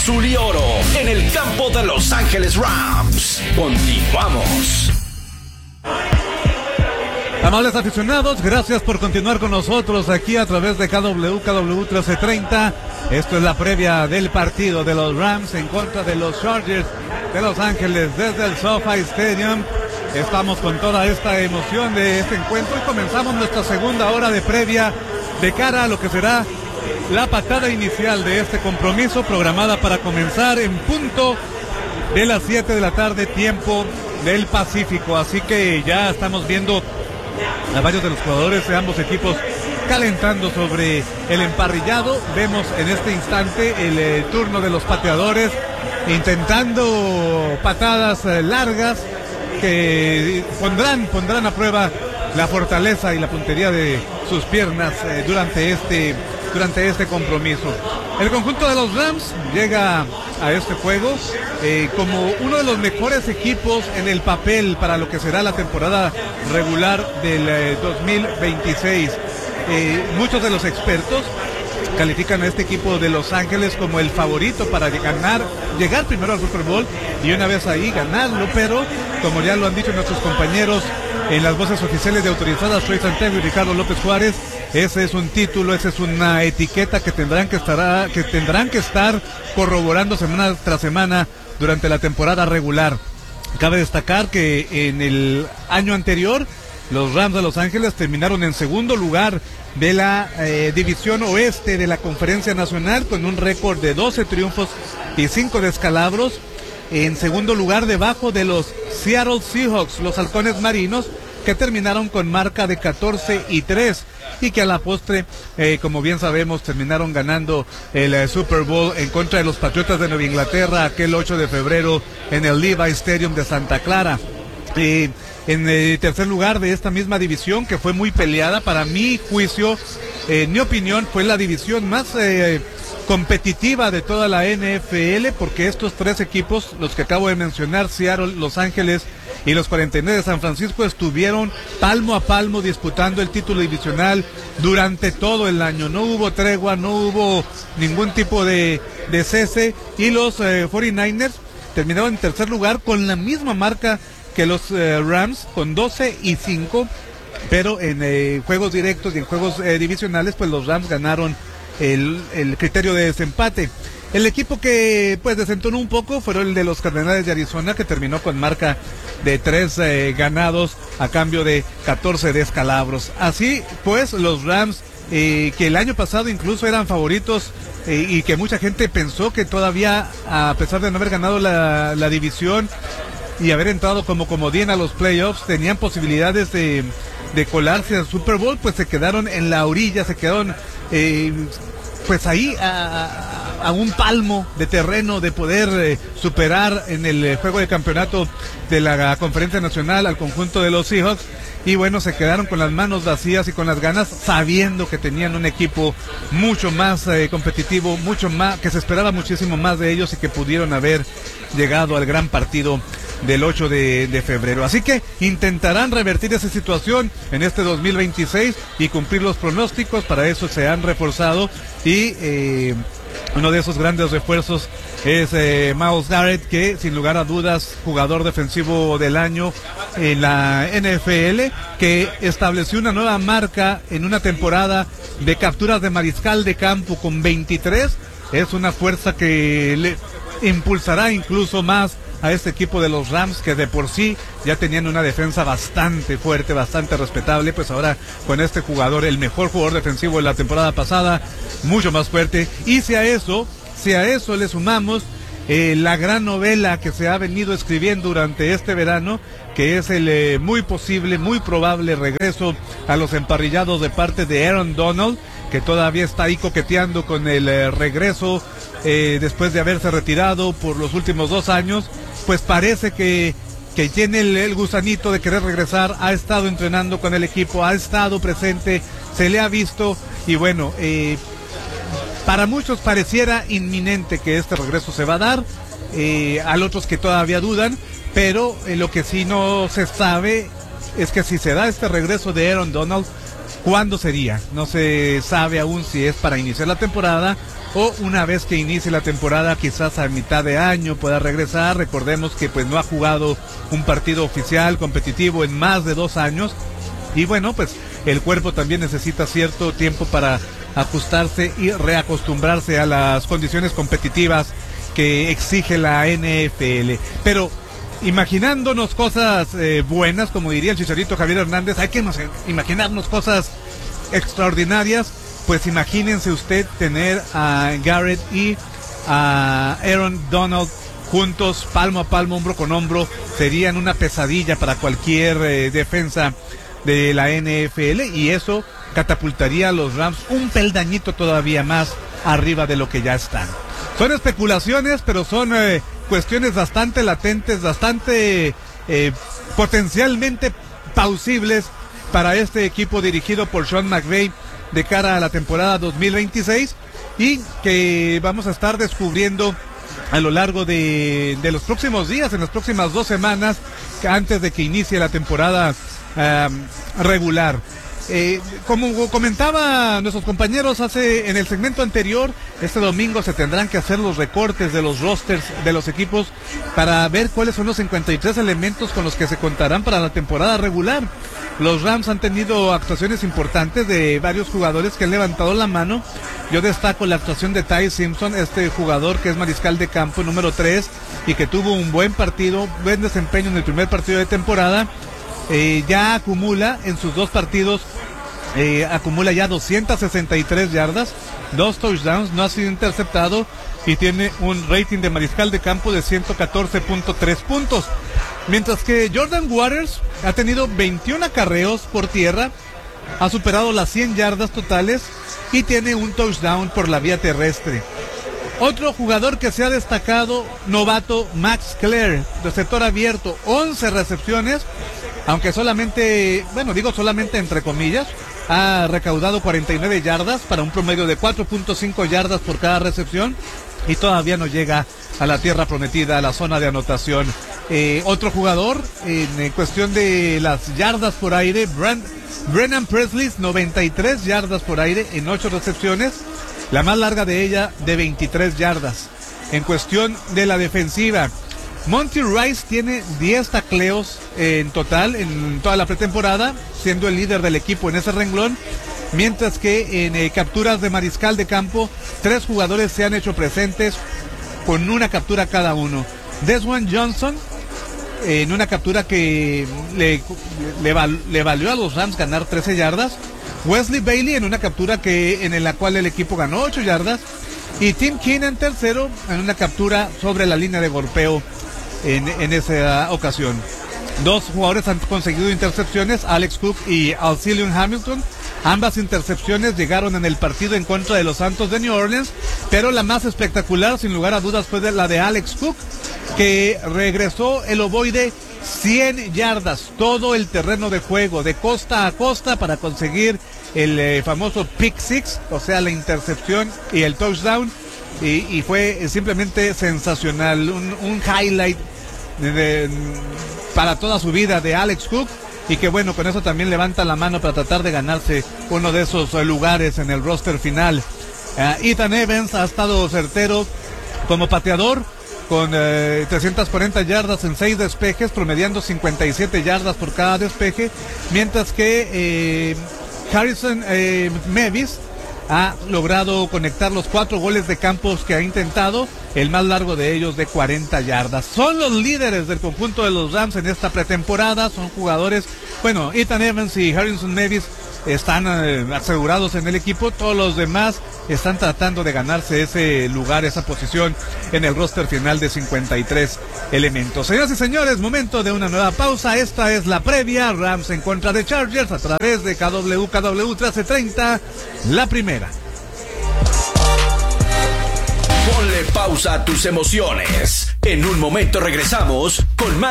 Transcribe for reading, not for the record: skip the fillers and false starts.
azul y oro en el campo de Los Ángeles Rams. Continuamos. Amables aficionados, gracias por continuar con nosotros aquí a través de KW 1330. Esto es la previa del partido de los Rams en contra de los Chargers de Los Ángeles desde el SoFi Stadium. Estamos con toda esta emoción de este encuentro y comenzamos nuestra segunda hora de previa de cara a lo que será la patada inicial de este compromiso, programada para comenzar en punto de las 7 de la tarde, tiempo del Pacífico. Así que ya estamos viendo a varios de los jugadores de ambos equipos calentando sobre el emparrillado. Vemos en este instante el turno de los pateadores intentando patadas largas que pondrán a prueba la fortaleza y la puntería de sus piernas durante este compromiso. El conjunto de los Rams llega a este juego como uno de los mejores equipos en el papel para lo que será la temporada regular del 2026. Muchos de los expertos califican a este equipo de Los Ángeles como el favorito para llegar primero al Super Bowl y una vez ahí ganarlo, pero como ya lo han dicho nuestros compañeros en las voces oficiales de autorizadas, Troy Santiago y Ricardo López Juárez, ese es un título, esa es una etiqueta que tendrán que estar corroborando semana tras semana durante la temporada regular. Cabe destacar que en el año anterior los Rams de Los Ángeles terminaron en segundo lugar de la división oeste de la Conferencia Nacional con un récord de 12 triunfos y 5 descalabros. En segundo lugar, debajo de los Seattle Seahawks, los halcones marinos, que terminaron con marca de 14-3 y que a la postre, como bien sabemos, terminaron ganando el Super Bowl en contra de los Patriotas de Nueva Inglaterra aquel 8 de febrero en el Levi Stadium de Santa Clara. En el tercer lugar de esta misma división, que fue muy peleada, para mi juicio, en mi opinión, fue la división más competitiva de toda la NFL, porque estos tres equipos, los que acabo de mencionar, Seattle, Los Ángeles y los 49 de San Francisco, estuvieron palmo a palmo disputando el título divisional durante todo el año. No hubo tregua, no hubo ningún tipo de cese, y los 49ers terminaron en tercer lugar con la misma marca que los Rams, con 12-5, pero en juegos directos y en juegos divisionales, pues los Rams ganaron el criterio de desempate. El equipo que pues desentonó un poco fue el de los Cardenales de Arizona, que terminó con marca de 3 ganados a cambio de 14 descalabros. Así pues, los Rams, que el año pasado incluso eran favoritos y que mucha gente pensó que todavía, a pesar de no haber ganado la división y haber entrado como comodín a los playoffs, tenían posibilidades de colarse al Super Bowl, pues se quedaron en la orilla, se quedaron pues ahí a un palmo de terreno de poder superar en el juego de campeonato de la Conferencia Nacional al conjunto de los Seahawks. Y bueno, se quedaron con las manos vacías y con las ganas, sabiendo que tenían un equipo mucho más competitivo, mucho más, que se esperaba muchísimo más de ellos y que pudieron haber llegado al gran partido del 8 de febrero. Así que intentarán revertir esa situación en este 2026 y cumplir los pronósticos. Para eso se han reforzado y uno de esos grandes refuerzos es Myles Garrett, que sin lugar a dudas, jugador defensivo del año en la NFL, que estableció una nueva marca en una temporada de capturas de mariscal de campo con 23. Es una fuerza que le impulsará incluso más a este equipo de los Rams, que de por sí ya tenían una defensa bastante fuerte, bastante respetable. Pues ahora con este jugador, el mejor jugador defensivo de la temporada pasada, mucho más fuerte. Y si a eso le sumamos la gran novela que se ha venido escribiendo durante este verano, que es el muy posible, muy probable regreso a los emparrillados de parte de Aaron Donald, que todavía está ahí coqueteando con el regreso después de haberse retirado por los últimos 2 años. Pues parece que tiene el gusanito de querer regresar. Ha estado entrenando con el equipo, ha estado presente, se le ha visto, y bueno, para muchos pareciera inminente que este regreso se va a dar, a otros que todavía dudan, pero lo que sí no se sabe es que si se da este regreso de Aaron Donald, ¿cuándo sería? No se sabe aún si es para iniciar la temporada o una vez que inicie la temporada, quizás a mitad de año pueda regresar. Recordemos que pues no ha jugado un partido oficial competitivo en más de 2 años, y bueno, pues el cuerpo también necesita cierto tiempo para ajustarse y reacostumbrarse a las condiciones competitivas que exige la NFL. Pero imaginándonos cosas buenas, como diría el Chicharito Javier Hernández, hay que imaginarnos cosas extraordinarias. Pues imagínense usted tener a Garrett y a Aaron Donald juntos, palmo a palmo, hombro con hombro. Serían una pesadilla para cualquier defensa de la NFL, y eso catapultaría a los Rams un peldañito todavía más arriba de lo que ya están. Son especulaciones, pero son cuestiones bastante latentes, bastante potencialmente plausibles para este equipo dirigido por Sean McVay de cara a la temporada 2026, y que vamos a estar descubriendo a lo largo de los próximos días, en las próximas 2 semanas, antes de que inicie la temporada regular. Como comentaban nuestros compañeros en el segmento anterior, este domingo se tendrán que hacer los recortes de los rosters de los equipos para ver cuáles son los 53 elementos con los que se contarán para la temporada regular. Los Rams han tenido actuaciones importantes de varios jugadores que han levantado la mano. Yo destaco la actuación de Ty Simpson, este jugador que es mariscal de campo número 3 y que tuvo un buen desempeño en el primer partido de temporada. Ya acumula en sus 2 partidos, acumula ya 263 yardas, 2 touchdowns, no ha sido interceptado y tiene un rating de mariscal de campo de 114.3 puntos. Mientras que Jordan Waters ha tenido 21 acarreos por tierra, ha superado las 100 yardas totales y tiene un touchdown por la vía terrestre. Otro jugador que se ha destacado, novato, Max Clare, receptor abierto, 11 recepciones, aunque solamente entre comillas, ha recaudado 49 yardas para un promedio de 4.5 yardas por cada recepción, y todavía no llega a la tierra prometida, a la zona de anotación. Otro jugador, en cuestión de las yardas por aire, Brennan Presley, 93 yardas por aire en 8 recepciones, la más larga de ella de 23 yardas. En cuestión de la defensiva, Monty Rice tiene 10 tacleos en total en toda la pretemporada, siendo el líder del equipo en ese renglón, mientras que en capturas de mariscal de campo, 3 jugadores se han hecho presentes con una captura cada uno. Deshaun Johnson, en una captura que le valió a los Rams ganar 13 yardas. Wesley Bailey en una captura en la cual el equipo ganó 8 yardas. Y Tim Keenan tercero en una captura sobre la línea de golpeo en esa ocasión. 2 jugadores han conseguido intercepciones, Alex Cook y Alcillion Hamilton. Ambas intercepciones llegaron en el partido en contra de los Santos de New Orleans, pero la más espectacular, sin lugar a dudas, fue la de Alex Cook, que regresó el ovoide 100 yardas, todo el terreno de juego, de costa a costa, para conseguir el famoso pick six, o sea, la intercepción y el touchdown, y fue simplemente sensacional, un highlight para toda su vida de Alex Cook, y que bueno, con eso también levanta la mano para tratar de ganarse uno de esos lugares en el roster final. Ethan Evans ha estado certero como pateador, con 340 yardas en 6 despejes, promediando 57 yardas por cada despeje, mientras que Harrison Mevis ha logrado conectar los 4 goles de campos que ha intentado, el más largo de ellos de 40 yardas. Son los líderes del conjunto de los Rams en esta pretemporada, son jugadores, bueno, Ethan Evans y Harrison Mevis están asegurados en el equipo, todos los demás están tratando de ganarse ese lugar, esa posición en el roster final de 53 elementos. Señoras y señores, momento de una nueva pausa. Esta es la previa, Rams en contra de Chargers a través de KW 1330, la primera. Ponle pausa a tus emociones. En un momento regresamos con más